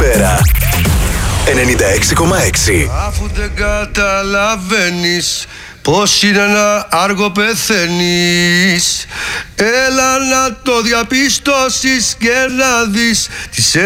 Ατμόσφαιρα 96,6. Αφού δεν καταλαβαίνεις πως είναι ένα άργο πεθαίνεις, έλα να το διαπιστώσεις και να δεις τις